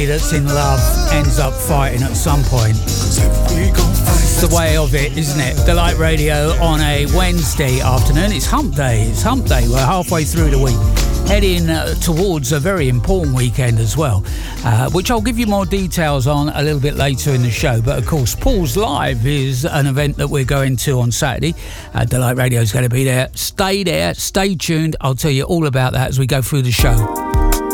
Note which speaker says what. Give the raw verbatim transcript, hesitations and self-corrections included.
Speaker 1: That's in love ends up fighting at some point. It's the way of it, isn't it? Delight Radio on a Wednesday afternoon. It's hump day. It's hump day. We're halfway through the week, heading uh, towards a very important weekend as well, uh, which I'll give you more details on a little bit later in the show. But of course, Paul's Live is an event that we're going to on Saturday. Uh, Delight Radio is going to be there. Stay there. Stay tuned. I'll tell you all about that as we go through the show.